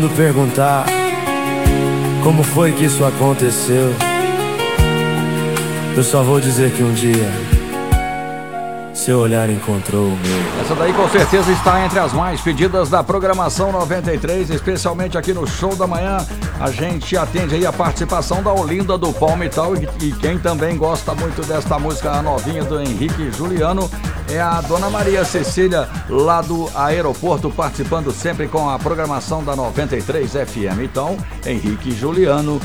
Perguntar como foi que isso aconteceu, eu só vou dizer que um dia seu olhar encontrou o meu. Essa daí com certeza está entre as mais pedidas da programação 93, especialmente aqui no Show da Manhã. A gente atende aí a participação da Olinda do Palmital e quem também gosta muito desta música, a novinha do Henrique Juliano, é a Dona Maria Cecília, lá do aeroporto, participando sempre com a programação da 93 FM. Então, Henrique Juliano,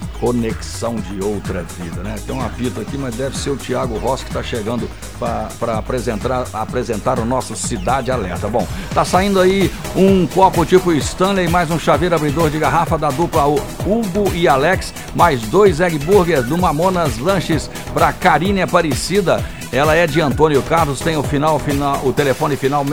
Conexão de Outra Vida, né? Tem um apito aqui, mas deve ser o Thiago Rossi que está chegando para apresentar o nosso Cidade Alerta. Bom, tá saindo aí um copo tipo Stanley, mais um chaveiro abridor de garrafa da dupla Hugo e Alex, mais 2 egg burgers do Mamonas Lanches para Karine Aparecida. Ela é de Antônio Carlos, tem o telefone final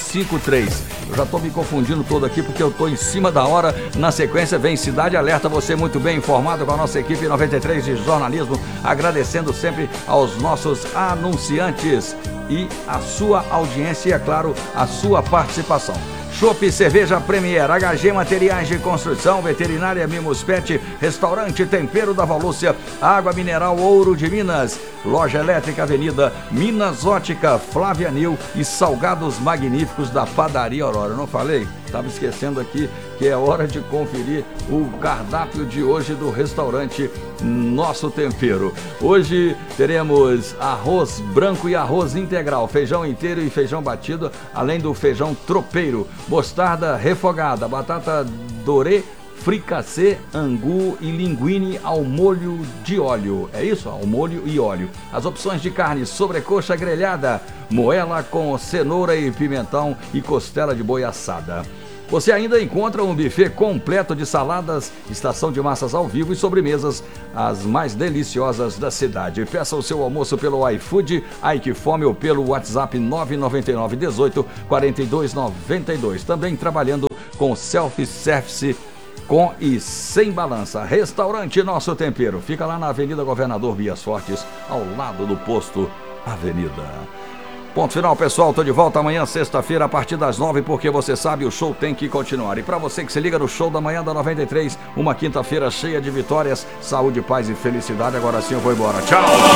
6153. Eu já tô me confundindo todo aqui porque eu tô em cima da hora. Na sequência vem Cidade Alerta, você muito bem informado com a nossa equipe 93 de jornalismo, agradecendo sempre aos nossos anunciantes e a sua audiência e, é claro, a sua participação. Chopp Cerveja Premier, HG Materiais de Construção, Veterinária Mimos Pet, Restaurante Tempero da Valúcia, Água Mineral Ouro de Minas, Loja Elétrica Avenida, Minas Ótica, Flávia Nil e Salgados Magníficos da Padaria Aurora. Eu não falei? Estava esquecendo aqui que é hora de conferir o cardápio de hoje do restaurante Nosso Tempero. Hoje teremos arroz branco e arroz integral, feijão inteiro e feijão batido, além do feijão tropeiro, mostarda refogada, batata dorê, fricassê, angu e linguine ao molho de óleo. É isso? Ao molho e óleo. As opções de carne: sobrecoxa grelhada, moela com cenoura e pimentão e costela de boi assada. Você ainda encontra um buffet completo de saladas, estação de massas ao vivo e sobremesas, as mais deliciosas da cidade. Peça o seu almoço pelo iFood, Ai Que Fome, ou pelo WhatsApp 999 18 42 92. Também trabalhando com self-service com e sem balança. Restaurante Nosso Tempero. Fica lá na Avenida Governador Bias Fortes, ao lado do posto Avenida. Ponto final, pessoal. Tô de volta amanhã, sexta-feira, a partir das 9, porque você sabe, o show tem que continuar. E para você que se liga no Show da Manhã da 93, uma quinta-feira cheia de vitórias, saúde, paz e felicidade. Agora sim eu vou embora. Tchau!